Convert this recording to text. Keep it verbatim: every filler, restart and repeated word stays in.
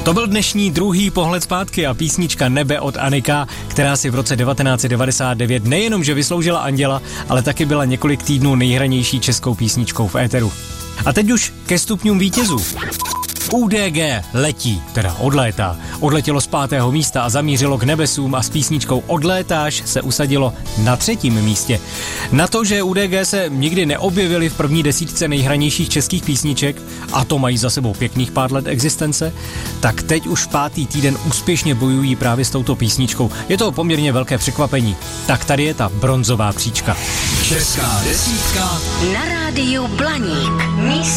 To byl dnešní druhý pohled zpátky a písnička Nebe od Anika, která si v roce devatenáct set devadesát devět nejenom, že vysloužila Anděla, ale taky byla několik týdnů nejhranější českou písničkou v éteru. A teď už ke stupňům vítězů. U D G letí, teda odlétá. Odletělo z pátého místa a zamířilo k nebesům a s písničkou Odlétáš se usadilo na třetím místě. Na to, že U D G se nikdy neobjevili v první desítce nejhranějších českých písniček, a to mají za sebou pěkných pár let existence, tak teď už pátý týden úspěšně bojují právě s touto písničkou. Je to poměrně velké překvapení. Tak tady je ta bronzová příčka. Česká desítka na rádiu Blaník. Místo